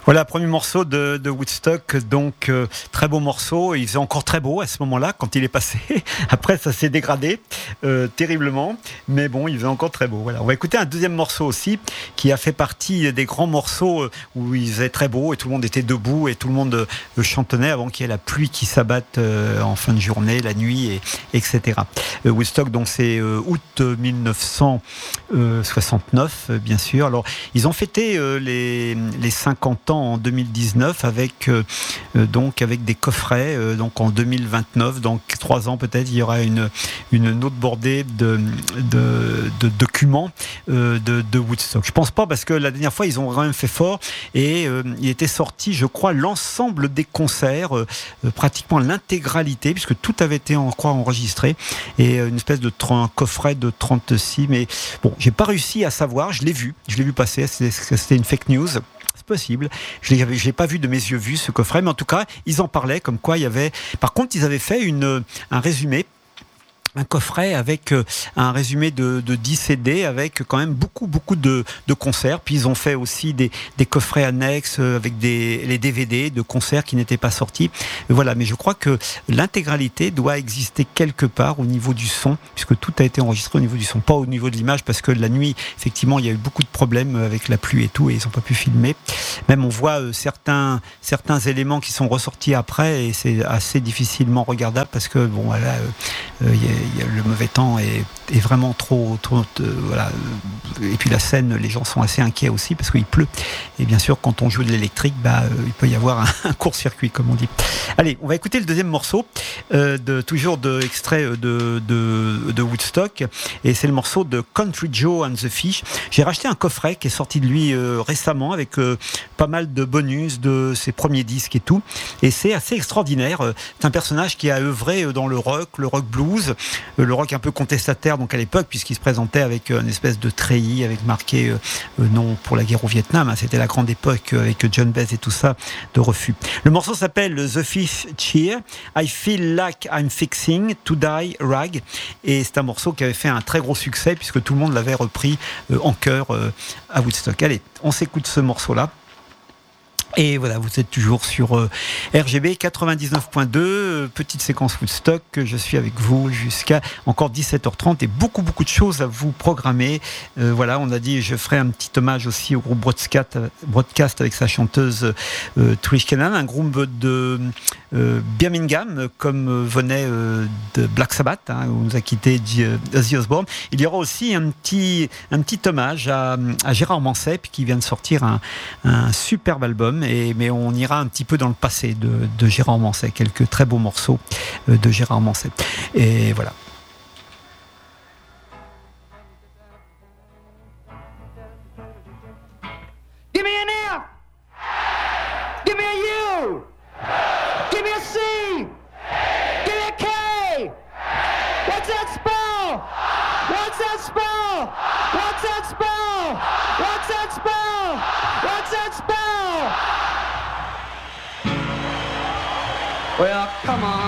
Voilà, premier morceau de Woodstock, donc très beau morceau. Il faisait encore très beau à ce moment-là quand il est passé. Après, ça s'est dégradé terriblement, mais bon, il faisait encore très beau. Voilà, on va écouter un deuxième morceau aussi qui a fait partie des grands morceaux où il faisait très beau et tout le monde était debout et tout le monde chantonnait avant qu'il y ait la pluie qui s'abatte en fin de journée, la nuit, etc. Woodstock, donc c'est août 1969, bien sûr. Alors, ils ont fêté les 50 ans en 2019 avec des coffrets. Donc en 2029, donc 3 ans peut-être, il y aura une autre bordée de documents de Woodstock. Je pense pas, parce que la dernière fois ils ont quand même fait fort et il était sorti, je crois, l'ensemble des concerts, pratiquement l'intégralité, puisque tout avait été enregistré, et une espèce de coffret de 36. Mais bon, j'ai pas réussi à savoir. Je l'ai vu passer. C'était une fake news. C'est possible. Je l'ai pas vu de mes yeux vus, ce coffret, mais en tout cas, ils en parlaient comme quoi il y avait. Par contre, ils avaient fait un résumé. Un coffret avec un résumé de 10 CD avec quand même beaucoup de concerts. Puis ils ont fait aussi des coffrets annexes avec les DVD de concerts qui n'étaient pas sortis. Voilà, mais je crois que l'intégralité doit exister quelque part au niveau du son, puisque tout a été enregistré au niveau du son, pas au niveau de l'image, parce que la nuit, effectivement, il y a eu beaucoup de problèmes avec la pluie et tout, et ils n'ont pas pu filmer. Même on voit certains éléments qui sont ressortis après, et c'est assez difficilement regardable parce que bon, voilà, le mauvais temps est vraiment trop voilà. Et puis la scène, les gens sont assez inquiets aussi parce qu'il pleut, et bien sûr quand on joue de l'électrique, il peut y avoir un court-circuit, comme on dit. Allez, on va écouter le deuxième morceau toujours extrait de Woodstock, et c'est le morceau de Country Joe and the Fish. J'ai racheté un coffret qui est sorti de lui récemment avec pas mal de bonus de ses premiers disques et tout, et c'est assez extraordinaire. C'est un personnage qui a œuvré dans le rock blues, le rock un peu contestataire donc à l'époque, puisqu'il se présentait avec une espèce de treillis avec marqué non pour la guerre au Vietnam, hein, c'était la grande époque avec John Baez et tout ça, de refus. Le morceau s'appelle The Fish Cheer, I Feel Like I'm Fixing to Die Rag, et c'est un morceau qui avait fait un très gros succès puisque tout le monde l'avait repris en chœur à Woodstock. Allez, on s'écoute ce morceau-là. Et voilà, vous êtes toujours sur RGB 99.2, petite séquence Woodstock. Je suis avec vous jusqu'à encore 17h30 et beaucoup de choses à vous programmer. Voilà, on a dit, je ferai un petit hommage aussi au groupe Broadcast avec sa chanteuse Trish Kennan, un groupe de Birmingham, comme venait de Black Sabbath, hein, où nous a quitté Ozzy Osbourne. Il y aura aussi un petit hommage à Gérard Manset, qui vient de sortir un superbe album. Mais on ira un petit peu dans le passé de Gérard Manset, quelques très beaux morceaux de Gérard Manset. Et voilà. Give me an F. Give me a U. Give me a C. Give me a K. What's that spell? What's that spell? What's that spell? What's that spell? What's that spell? Well, come on.